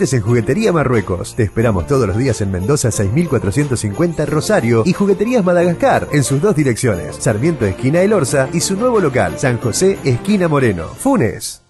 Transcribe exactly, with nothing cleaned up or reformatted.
juguetes en Juguetería Marruecos. Te esperamos todos los días en Mendoza seis mil cuatrocientos cincuenta Rosario y Jugueterías Madagascar en sus dos direcciones, Sarmiento esquina El Orza y su nuevo local, San José esquina Moreno, Funes.